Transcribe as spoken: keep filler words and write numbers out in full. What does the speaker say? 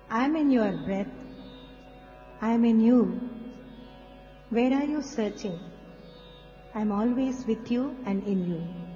I am in your breath. I am in you. Where are you searching? I am always with you and in you.